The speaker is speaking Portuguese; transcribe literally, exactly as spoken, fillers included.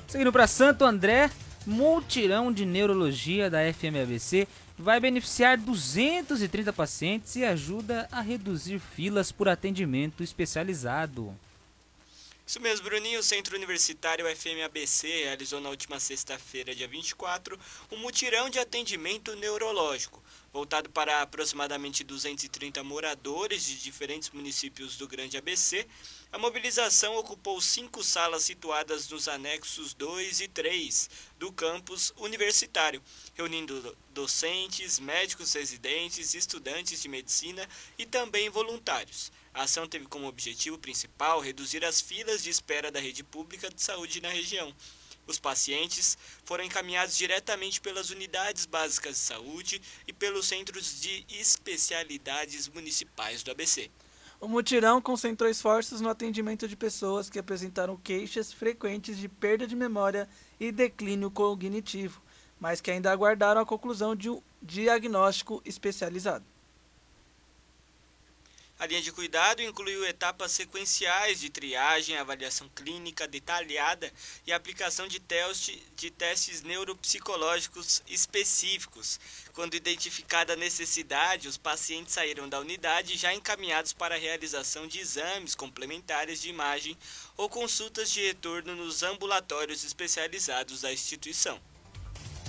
Seguindo para Santo André, mutirão de neurologia da F M A B C vai beneficiar duzentos e trinta pacientes e ajuda a reduzir filas por atendimento especializado. Isso mesmo, Bruninho. O Centro Universitário F M A B C realizou na última sexta-feira, dia vinte e quatro, um mutirão de atendimento neurológico, voltado para aproximadamente duzentos e trinta moradores de diferentes municípios do Grande A B C. A mobilização ocupou cinco salas situadas nos anexos dois e três do campus universitário, reunindo docentes, médicos residentes, estudantes de medicina e também voluntários. A ação teve como objetivo principal reduzir as filas de espera da rede pública de saúde na região. Os pacientes foram encaminhados diretamente pelas unidades básicas de saúde e pelos centros de especialidades municipais do A B C. O mutirão concentrou esforços no atendimento de pessoas que apresentaram queixas frequentes de perda de memória e declínio cognitivo, mas que ainda aguardaram a conclusão de um diagnóstico especializado. A linha de cuidado incluiu etapas sequenciais de triagem, avaliação clínica detalhada e aplicação de, teste, de testes neuropsicológicos específicos. Quando identificada a necessidade, os pacientes saíram da unidade já encaminhados para a realização de exames complementares de imagem ou consultas de retorno nos ambulatórios especializados da instituição.